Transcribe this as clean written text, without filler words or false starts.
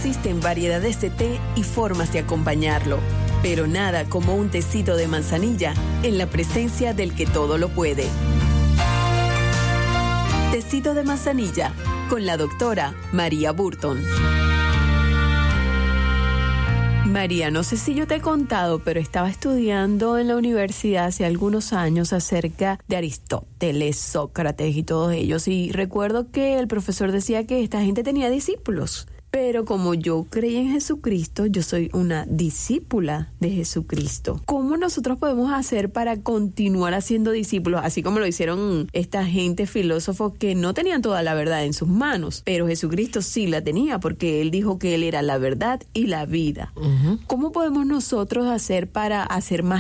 Existen variedades de té y formas de acompañarlo, pero nada como un tecito de manzanilla en la presencia del que todo lo puede. Tecito de manzanilla con la doctora María Burton. María, no sé si yo te he contado, pero estaba estudiando en la universidad hace algunos años acerca de Aristóteles, Sócrates y todos ellos, y recuerdo que el profesor decía que esta gente tenía discípulos. Pero como yo creí en Jesucristo, yo soy una discípula de Jesucristo. ¿Cómo nosotros podemos hacer para continuar haciendo discípulos? Así como lo hicieron esta gente filósofos que no tenían toda la verdad en sus manos, pero Jesucristo sí la tenía porque Él dijo que Él era la verdad y la vida. ¿Cómo podemos nosotros hacer para hacer más